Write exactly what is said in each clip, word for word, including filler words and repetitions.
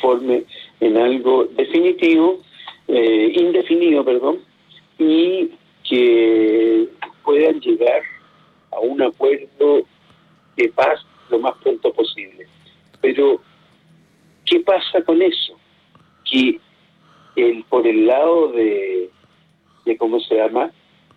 transforme en algo definitivo, eh, indefinido, perdón, y que puedan llegar a un acuerdo de paz lo más pronto posible. Pero, ¿qué pasa con eso? Que el, por el lado de, de ¿cómo se llama?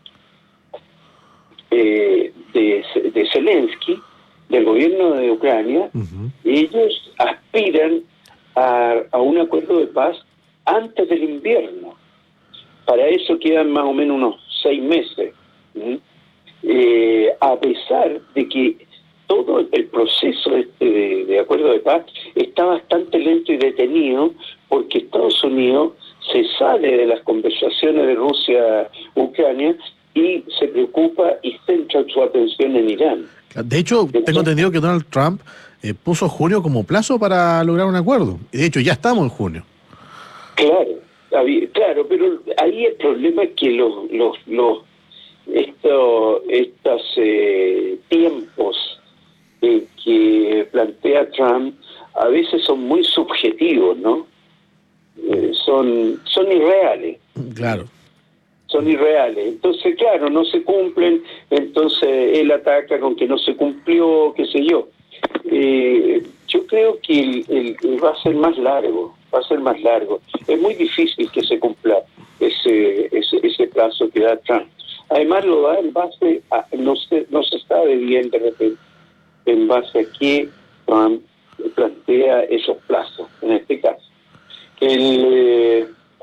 Eh, de, de Zelensky, del gobierno de Ucrania, uh-huh. ellos aspiran a, a un acuerdo de paz antes del invierno. Para eso quedan más o menos unos seis meses. ¿sí? Eh, a pesar de que todo el proceso este de, de acuerdo de paz está bastante lento y detenido, porque Estados Unidos se sale de las conversaciones de Rusia-Ucrania y se preocupa y centra su atención en Irán. De hecho, Entonces, tengo entendido que Donald Trump eh, puso junio como plazo para lograr un acuerdo. Y de hecho, ya estamos en junio. Claro, claro, pero ahí el problema es que los los los estos estos eh, tiempos eh, que plantea Trump a veces son muy subjetivos, ¿no? Eh, son son irreales. Claro. Son irreales. Entonces, claro, no se cumplen, entonces él ataca con que no se cumplió, qué sé yo. Eh, yo creo que el, el, el va a ser más largo, va a ser más largo. Es muy difícil que se cumpla ese ese, ese plazo que da Trump. Además lo da en base a, no se, no se sabe bien de repente, en base a qué Trump plantea esos plazos, en este caso. El, eh,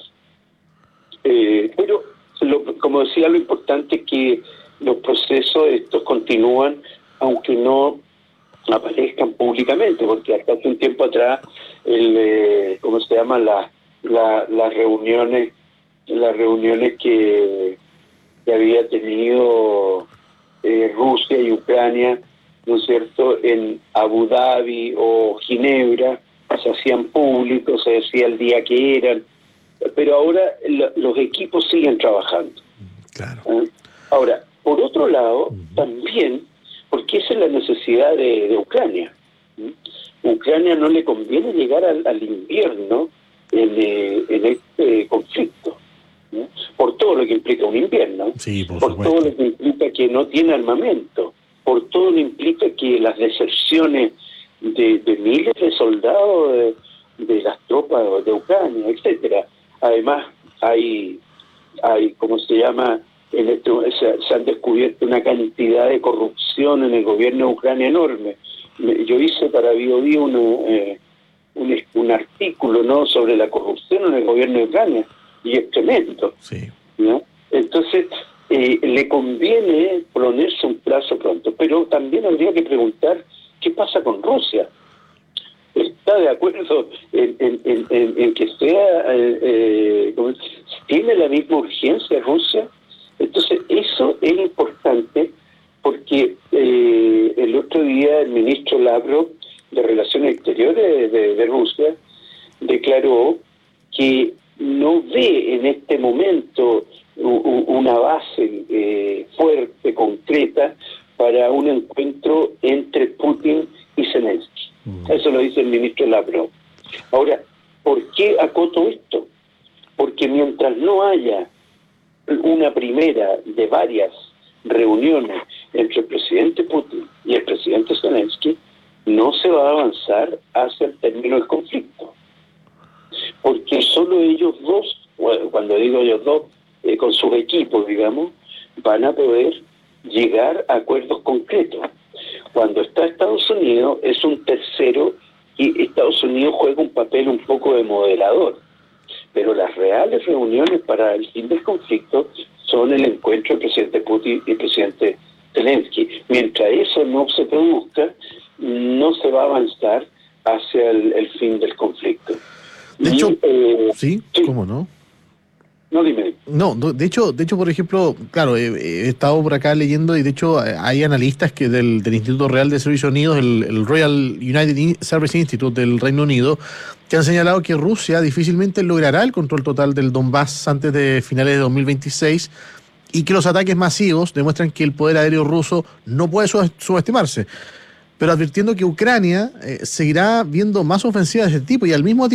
eh, pero Lo, como decía, lo importante es que los procesos estos continúan, aunque no aparezcan públicamente, porque hasta hace un tiempo atrás, el, eh, ¿cómo se llama? La, la, las reuniones, las reuniones que, que había tenido eh, Rusia y Ucrania, ¿no es cierto?, en Abu Dhabi o Ginebra, se hacían públicos, se decía el día que eran. Pero ahora lo, los equipos siguen trabajando. Claro. ¿Eh? Ahora, por otro lado, uh-huh. también, porque esa es la necesidad de, de Ucrania. ¿eh? Ucrania no le conviene llegar al, al invierno en, eh, en este conflicto, ¿eh? por todo lo que implica un invierno, sí, por, por todo lo que implica que no tiene armamento, por todo lo que implica que las deserciones de, de miles de soldados de, de las tropas de Ucrania, etcétera. Además, hay, hay ¿cómo se llama? En este, se, se han descubierto una cantidad de corrupción en el gobierno de Ucrania enorme. Yo hice para BioBio un, eh, un, un artículo, ¿no?, sobre la corrupción en el gobierno de Ucrania, y es tremendo. Sí. ¿no? Entonces, eh, le conviene ponerse un plazo pronto, pero también habría que preguntar qué pasa con Rusia. Está de acuerdo en, en, en, en, en que sea, eh, eh, tiene la misma urgencia Rusia. Entonces eso es importante porque eh, el otro día el ministro Lavrov de Relaciones Exteriores de, de, de Rusia declaró que no ve en este momento u, una base eh, fuerte, concreta, para un encuentro entre Putin y Zelensky. Eso lo dice el ministro Lavrov. Ahora, ¿por qué acoto esto? Porque mientras no haya una primera de varias reuniones entre el presidente Putin y el presidente Zelensky, no se va a avanzar hacia el término del conflicto. Porque solo ellos dos, cuando digo ellos dos, eh, con sus equipos, digamos, van a poder llegar a acuerdos concretos. Cuando está Estados Unidos es un tercero y Estados Unidos juega un papel un poco de moderador. Pero las reales reuniones para el fin del conflicto son el encuentro del presidente Putin y el presidente Zelensky. Mientras eso no se produzca, no se va a avanzar hacia el, el fin del conflicto. De hecho, y, eh, sí, sí, ¿cómo no? No, dime. No, de hecho, de hecho, por ejemplo, claro, he, he estado por acá leyendo y de hecho hay analistas que del, del Instituto Real de Servicios Unidos, el, el Royal United Service Institute del Reino Unido, que han señalado que Rusia difícilmente logrará el control total del Donbass antes de finales de dos mil veintiséis y que los ataques masivos demuestran que el poder aéreo ruso no puede subestimarse, pero advirtiendo que Ucrania eh, seguirá viendo más ofensivas de ese tipo y al mismo tiempo